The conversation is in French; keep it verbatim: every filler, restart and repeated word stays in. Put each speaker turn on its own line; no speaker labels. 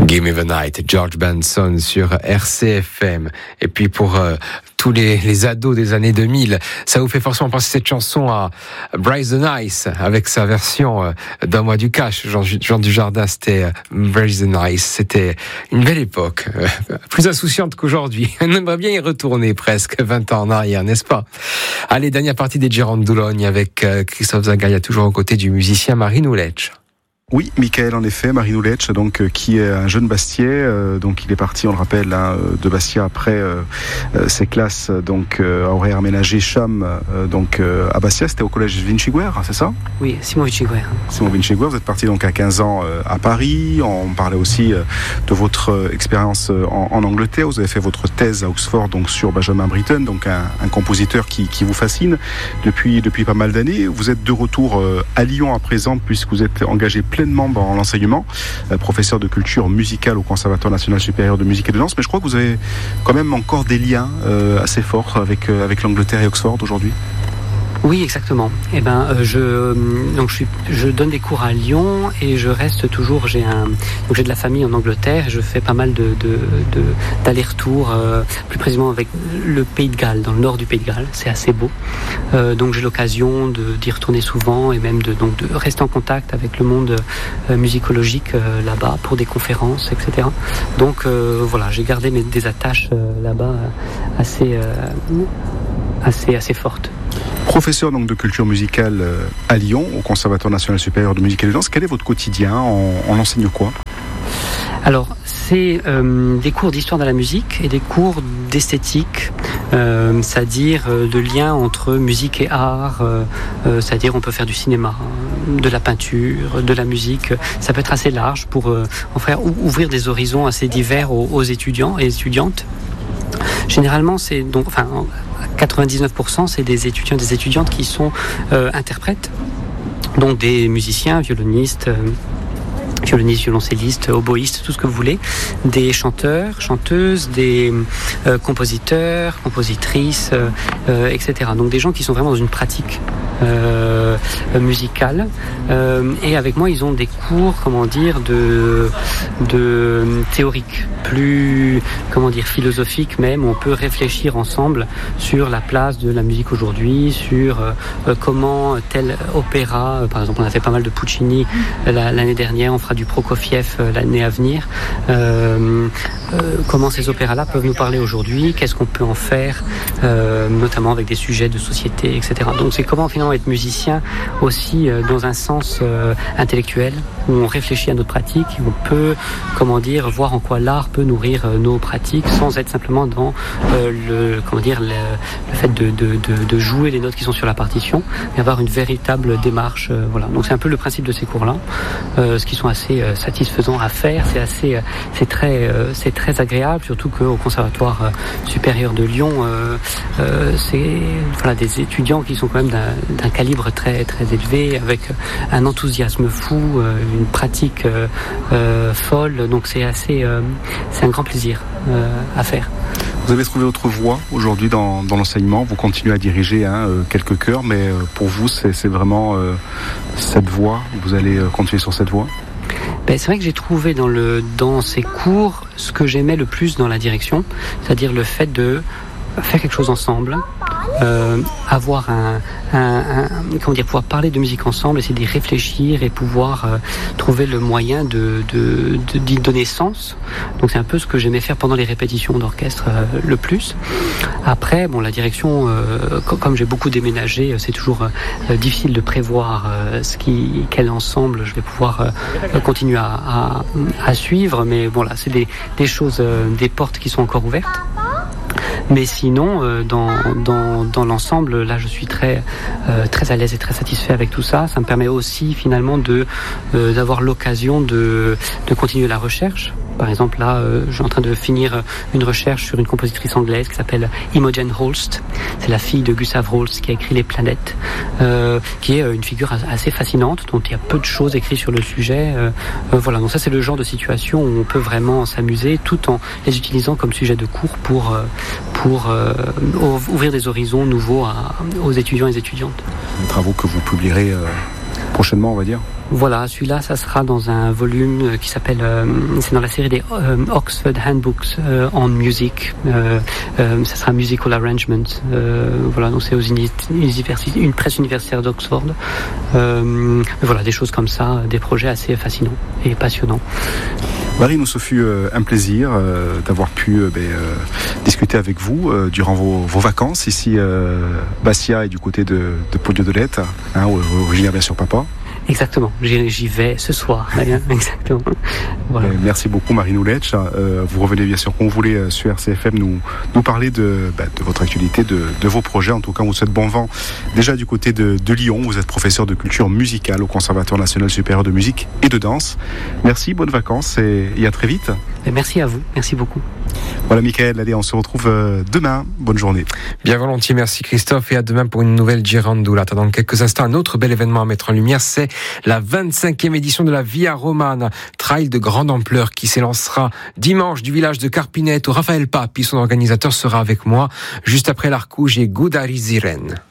Give Me the Night, George Benson sur R C F M. Et puis pour euh, tous les, les ados des années deux mille, ça vous fait forcément penser cette chanson à Bryce the Nice avec sa version euh, Donne-moi du cash. Jean, Jean Dujardin, c'était euh, Bryce the Nice. C'était une belle époque, euh, plus insouciante qu'aujourd'hui. On aimerait bien y retourner presque vingt ans en arrière, n'est-ce pas? Allez, dernière partie des Gironde-Boulogne avec euh, Christophe Zagaria, toujours aux côtés du musicien Marino Lecce.
Oui, Michael, en effet, Marino Lecce, donc, euh, qui est un jeune Bastiais, euh, donc il est parti, on le rappelle, hein, de Bastia après euh, euh, ses classes, donc euh, à horaire aménagé Cham, euh, donc euh, à Bastia, c'était au collège Vinciguer, c'est ça?
Oui, Simon Vinciguer.
Simon Vinciguer, vous êtes parti donc à quinze ans euh, à Paris. On parlait aussi euh, de votre euh, expérience euh, en, en Angleterre. Vous avez fait votre thèse à Oxford, donc sur Benjamin Britten, donc un, un compositeur qui, qui vous fascine depuis depuis pas mal d'années. Vous êtes de retour euh, à Lyon à présent, puisque vous êtes engagé pleinement dans l'enseignement, euh, professeur de culture musicale au Conservatoire national supérieur de musique et de danse, mais je crois que vous avez quand même encore des liens euh, assez forts avec, euh, avec l'Angleterre et Oxford aujourd'hui.
Oui, exactement. Eh ben, euh, je donc je suis, je donne des cours à Lyon et je reste toujours. J'ai un donc j'ai de la famille en Angleterre et je fais pas mal de de, de d'allers-retours, euh, plus précisément avec le Pays de Galles, dans le nord du Pays de Galles. C'est assez beau. Euh, donc j'ai l'occasion de d'y retourner souvent et même de donc de rester en contact avec le monde euh, musicologique euh, là-bas pour des conférences, et cetera. Donc euh, voilà, j'ai gardé mes des attaches euh, là-bas euh, assez euh, assez assez fortes.
Professeur donc de culture musicale à Lyon, au Conservatoire national supérieur de musique et de danse, quel est votre quotidien? On, on enseigne quoi?
Alors, c'est euh, des cours d'histoire de la musique et des cours d'esthétique, euh, c'est-à-dire euh, de lien entre musique et art, euh, euh, c'est-à-dire on peut faire du cinéma, de la peinture, de la musique. Ça peut être assez large pour euh, en faire ouvrir des horizons assez divers aux, aux étudiants et étudiantes. Généralement, c'est donc, enfin, quatre-vingt-dix-neuf pour cent, c'est des étudiants, des étudiantes qui sont euh, interprètes, donc des musiciens, violonistes, euh, violonistes, violoncellistes, oboïstes, tout ce que vous voulez, des chanteurs, chanteuses, des euh, compositeurs, compositrices, euh, euh, et cetera. Donc des gens qui sont vraiment dans une pratique euh, musicale. Euh, et avec moi, ils ont des cours, comment dire, de, de théorique, plus, comment dire, philosophique même. On peut réfléchir ensemble sur la place de la musique aujourd'hui, sur euh, comment tel opéra, euh, par exemple, on a fait pas mal de Puccini euh, l'année dernière, on fera du Prokofiev euh, l'année à venir. Euh, euh, comment ces opéras-là peuvent nous parler aujourd'hui, qu'est-ce qu'on peut en faire, euh, notamment avec des sujets de société, et cetera. Donc c'est comment finalement être musicien aussi euh, dans un sens euh, intellectuel, où on réfléchit à notre pratique, où on peut, comment dire, voir en quoi l'art peut nourrir euh, nos pratiques, sans être simplement dans euh, le, comment dire, le, le fait de, de, de, de jouer les notes qui sont sur la partition, mais avoir une véritable démarche. Euh, voilà. Donc c'est un peu le principe de ces cours-là, euh, ce qui sont assez euh, satisfaisants à faire. C'est assez, euh, c'est très, euh, c'est très agréable, surtout qu'au Conservatoire euh, supérieur de Lyon, euh, euh, c'est voilà des étudiants qui sont quand même d'un, d'un calibre très très élevé, avec un enthousiasme fou, euh, une pratique euh, euh, folle. Donc c'est assez, euh, c'est un grand plaisir euh, à faire.
Vous avez trouvé votre voie aujourd'hui dans, dans l'enseignement. Vous continuez à diriger hein, quelques chœurs, mais pour vous, c'est, c'est vraiment euh, cette voie. Vous allez continuer sur cette voie?
Ben, c'est vrai que j'ai trouvé dans, le, dans ces cours ce que j'aimais le plus dans la direction, c'est-à-dire le fait de faire quelque chose ensemble, euh, avoir un, un, un, comment dire, pouvoir parler de musique ensemble, essayer d'y réfléchir et pouvoir euh, trouver le moyen de, de, de, d'y donner sens. Donc c'est un peu ce que j'aimais faire pendant les répétitions d'orchestre euh, le plus. Après, bon, la direction, euh, comme j'ai beaucoup déménagé, c'est toujours euh, difficile de prévoir euh, ce qui, quel ensemble je vais pouvoir euh, continuer à, à, à suivre. Mais bon, là, c'est des, des choses, euh, des portes qui sont encore ouvertes. Mais sinon, euh, dans, dans, dans l'ensemble, là, je suis très, euh, très à l'aise et très satisfait avec tout ça. Ça me permet aussi, finalement, de, euh, d'avoir l'occasion de, de continuer la recherche. Par exemple, là, euh, je suis en train de finir une recherche sur une compositrice anglaise qui s'appelle Imogen Holst. C'est la fille de Gustav Holst qui a écrit Les Planètes, euh, qui est une figure assez fascinante, dont il y a peu de choses écrites sur le sujet. Euh, euh, voilà, donc ça, c'est le genre de situation où on peut vraiment s'amuser tout en les utilisant comme sujet de cours pour, euh, pour euh, ouvrir des horizons nouveaux à, aux étudiants et étudiantes.
Des travaux que vous publierez euh, prochainement, on va dire.
Voilà, celui-là, ça sera dans un volume qui s'appelle, euh, c'est dans la série des euh, Oxford Handbooks euh, on Music. Euh, euh, ça sera Musical Arrangement. Euh, voilà, donc c'est aux uni- universités, une presse universitaire d'Oxford. Euh, voilà, des choses comme ça, des projets assez fascinants et passionnants.
Marie, nous, ce fut euh, un plaisir euh, d'avoir pu euh, ben, euh, discuter avec vous euh, durant vos, vos vacances ici, euh, Bastia et du côté de, de Poggio-d'Olette, hein, originaire bien sûr papa.
Exactement, j'y, j'y vais ce soir. Exactement. Voilà.
Merci beaucoup Marie Nouletch. Euh, vous revenez bien sûr quand vous voulez sur R C F M nous, nous parler de, bah, de votre actualité, de, de vos projets. En tout cas, on vous souhaite bon vent. Déjà du côté de, de Lyon, vous êtes professeur de culture musicale au Conservatoire national supérieur de musique et de danse. Merci, bonnes vacances et, et à très vite.
Et merci à vous, merci beaucoup.
Voilà Michael, allez, on se retrouve demain. Bonne journée.
Bien volontiers, merci Christophe, et à demain pour une nouvelle Girandula. Dans quelques instants, un autre bel événement à mettre en lumière, c'est la vingt-cinquième édition de la Via Romana, trail de grande ampleur qui s'élancera dimanche du village de Carpinetto. Raphaël Papi, son organisateur, sera avec moi juste après l'Arcouge et Gudari Ziren.